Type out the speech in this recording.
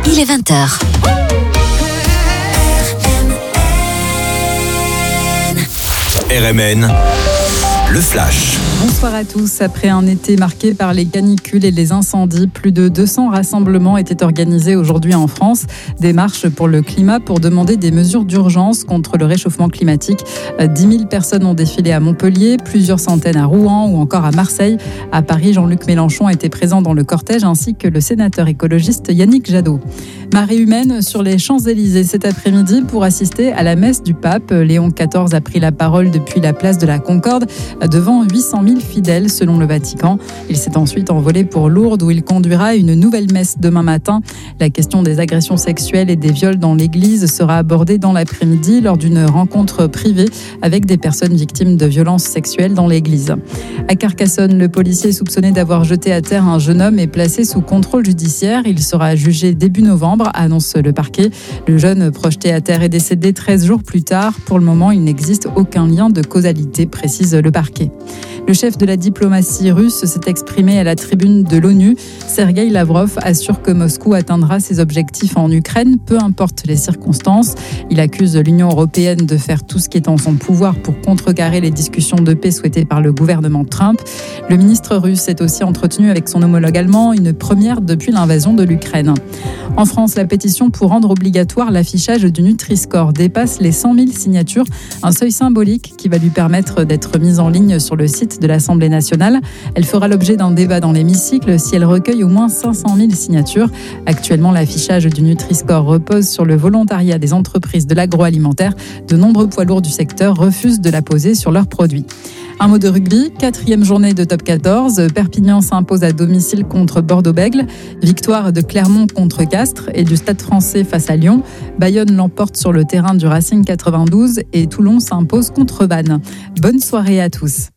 il est 20h. RMN, le flash. Bonsoir à tous. Après un été marqué par les canicules et les incendies, plus de 200 rassemblements étaient organisés aujourd'hui en France. Des marches pour le climat pour demander des mesures d'urgence contre le réchauffement climatique. 10 000 personnes ont défilé à Montpellier, plusieurs centaines à Rouen ou encore à Marseille. À Paris, Jean-Luc Mélenchon était présent dans le cortège ainsi que le sénateur écologiste Yannick Jadot. Marée humaine sur les Champs-Élysées cet après-midi pour assister à la messe du pape. Léon XIV a pris la parole depuis la place de la Concorde devant 800 000 fidèles selon le Vatican. Il s'est ensuite envolé pour Lourdes où il conduira une nouvelle messe demain matin. La question des agressions sexuelles et des viols dans l'église sera abordée dans l'après-midi lors d'une rencontre privée avec des personnes victimes de violences sexuelles dans l'église. À Carcassonne, le policier soupçonné d'avoir jeté à terre un jeune homme est placé sous contrôle judiciaire. Il sera jugé début novembre, annonce le parquet. Le jeune projeté à terre est décédé 13 jours plus tard. Pour le moment, il n'existe aucun lien de causalité, précise le parquet. Le chef de la diplomatie russe s'est exprimé à la tribune de l'ONU. Sergueï Lavrov assure que Moscou atteindra ses objectifs en Ukraine, peu importe les circonstances. Il accuse l'Union européenne de faire tout ce qui est en son pouvoir pour contrecarrer les discussions de paix souhaitées par le gouvernement Trump. Le ministre russe s'est aussi entretenu avec son homologue allemand, une première depuis l'invasion de l'Ukraine. En France, la pétition pour rendre obligatoire l'affichage du Nutri-Score dépasse les 100 000 signatures, un seuil symbolique qui va lui permettre d'être mise en ligne sur le site de l'Assemblée nationale. Elle fera l'objet d'un débat dans l'hémicycle si elle recueille au moins 500 000 signatures. Actuellement, l'affichage du Nutri-Score repose sur le volontariat des entreprises de l'agroalimentaire. De nombreux poids lourds du secteur refusent de la poser sur leurs produits. Un mot de rugby, 4e journée de top 14. Perpignan s'impose à domicile contre Bordeaux-Bègles. Victoire de Clermont contre Castres et du Stade Français face à Lyon. Bayonne l'emporte sur le terrain du Racing 92 et Toulon s'impose contre Vannes. Bonne soirée à tous.